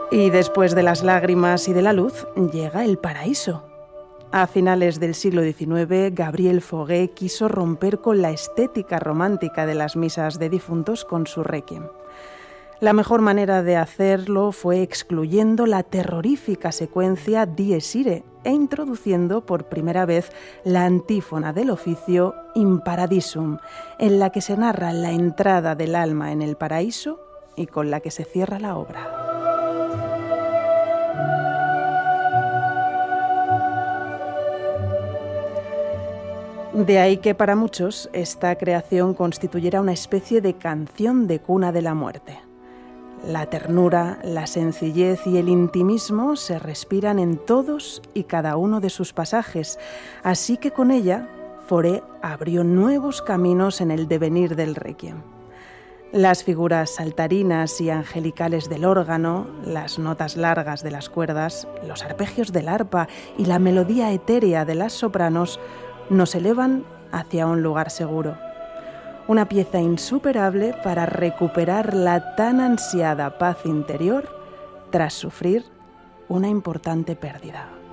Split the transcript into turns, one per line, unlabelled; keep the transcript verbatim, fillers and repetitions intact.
Y después de las lágrimas y de la luz, llega el paraíso. A finales del siglo diecinueve, Gabriel Fauré quiso romper con la estética romántica de las misas de difuntos con su Requiem. La mejor manera de hacerlo fue excluyendo la terrorífica secuencia Dies Irae e introduciendo por primera vez la antífona del oficio In Paradisum, en la que se narra la entrada del alma en el paraíso y con la que se cierra la obra. De ahí que para muchos esta creación constituyera una especie de canción de cuna de la muerte. La ternura, la sencillez y el intimismo se respiran en todos y cada uno de sus pasajes, así que con ella Fauré abrió nuevos caminos en el devenir del Requiem. Las figuras saltarinas y angelicales del órgano, las notas largas de las cuerdas, los arpegios del arpa y la melodía etérea de las sopranos nos elevan hacia un lugar seguro. Una pieza insuperable para recuperar la tan ansiada paz interior tras sufrir una importante pérdida.